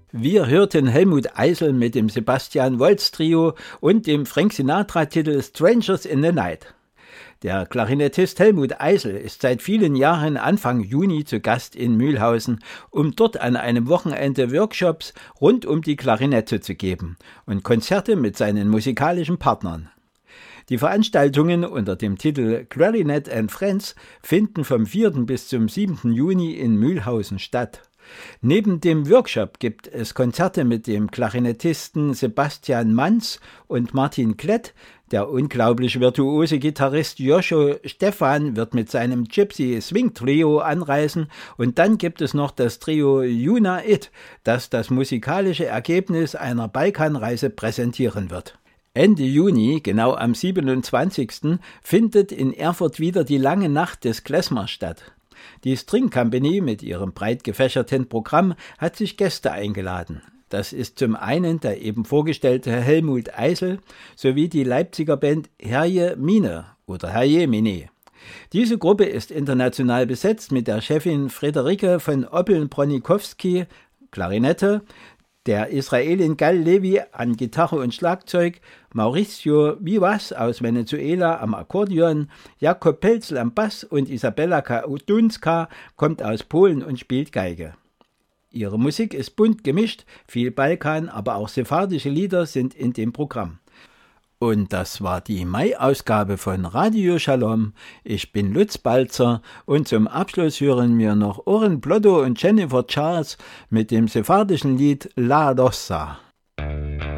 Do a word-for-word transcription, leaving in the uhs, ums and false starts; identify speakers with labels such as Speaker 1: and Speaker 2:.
Speaker 1: Wir hörten Helmut Eisel mit dem Sebastian Wolz Trio und dem Frank Sinatra-Titel Strangers in the Night. Der Klarinettist Helmut Eisel ist seit vielen Jahren Anfang Juni zu Gast in Mühlhausen, um dort an einem Wochenende Workshops rund um die Klarinette zu geben und Konzerte mit seinen musikalischen Partnern. Die Veranstaltungen unter dem Titel Clarinet and Friends finden vom vierten bis zum siebten Juni in Mühlhausen statt. Neben dem Workshop gibt es Konzerte mit dem Klarinettisten Sebastian Manz und Martin Klett. Der unglaublich virtuose Gitarrist Joscho Stephan wird mit seinem Gypsy Swing Trio anreisen und dann gibt es noch das Trio Juna It, das das musikalische Ergebnis einer Balkanreise präsentieren wird. Ende Juni, genau am siebenundzwanzigsten findet in Erfurt wieder die lange Nacht des Klezmer statt. Die String Company mit ihrem breit gefächerten Programm hat sich Gäste eingeladen. Das ist zum einen der eben vorgestellte Helmut Eisel sowie die Leipziger Band Herje Mine oder Herje Mine. Diese Gruppe ist international besetzt mit der Chefin Friederike von Oppeln-Bronikowski, Klarinette, der Israelin Gal Levi an Gitarre und Schlagzeug, Mauricio Vivas aus Venezuela am Akkordeon, Jakob Pelzl am Bass und Isabella Kaudunska kommt aus Polen und spielt Geige. Ihre Musik ist bunt gemischt, viel Balkan, aber auch sephardische Lieder sind in dem Programm. Und das war die Mai-Ausgabe von Radio Shalom. Ich bin Lutz Balzer und zum Abschluss hören wir noch Oren Blotto und Jennifer Charles mit dem sephardischen Lied La Rosa.